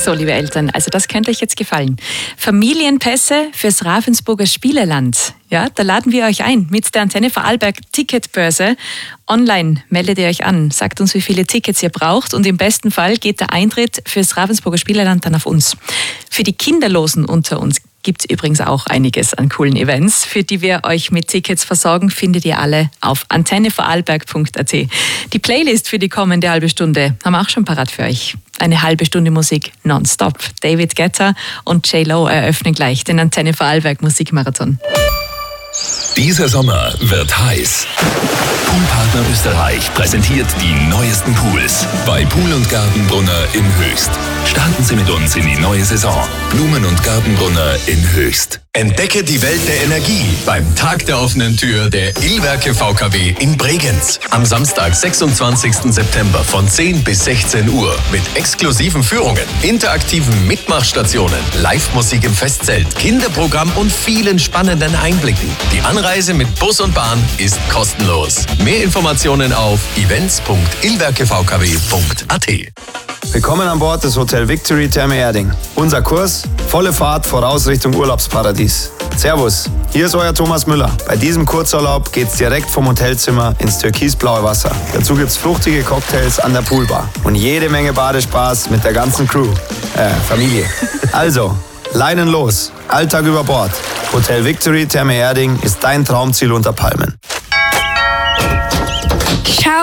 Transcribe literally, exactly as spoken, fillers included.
So, liebe Eltern, also das könnte euch jetzt gefallen. Familienpässe fürs Ravensburger Spieleland. Ja, da laden wir euch ein mit der Antenne Vorarlberg Ticketbörse. Online meldet ihr euch an, sagt uns, wie viele Tickets ihr braucht und im besten Fall geht der Eintritt fürs Ravensburger Spieleland dann auf uns. Für die Kinderlosen unter uns gibt es übrigens auch einiges an coolen Events, für die wir euch mit Tickets versorgen, findet ihr alle auf antenne vorarlberg punkt a t. Die Playlist für die kommende halbe Stunde haben wir auch schon parat für euch. Eine halbe Stunde Musik nonstop. David Guetta und J-Lo eröffnen gleich den Antenne Vorarlberg Musikmarathon. Dieser Sommer wird heiß. Poolpartner Österreich präsentiert die neuesten Pools bei Pool und Gartenbrunner in Höchst. Starten Sie mit uns in die neue Saison. Blumen- und Gartenbrunner in Höchst. Entdecke die Welt der Energie beim Tag der offenen Tür der Illwerke V K W in Bregenz. Am Samstag, sechsundzwanzigsten September von zehn bis sechzehn Uhr mit exklusiven Führungen, interaktiven Mitmachstationen, Live-Musik im Festzelt, Kinderprogramm und vielen spannenden Einblicken. Die Anreise mit Bus und Bahn ist kostenlos. Mehr Informationen auf events punkt illwerke v k w punkt a t. Willkommen an Bord des Hotel Victory Therme Erding. Unser Kurs: volle Fahrt voraus Richtung Urlaubsparadies. Servus, hier ist euer Thomas Müller. Bei diesem Kurzurlaub geht's direkt vom Hotelzimmer ins türkisblaue Wasser. Dazu gibt's fruchtige Cocktails an der Poolbar und jede Menge Badespaß mit der ganzen Crew. Äh, Familie. Also, Leinen los, Alltag über Bord. Hotel Victory Therme Erding ist dein Traumziel unter Palmen.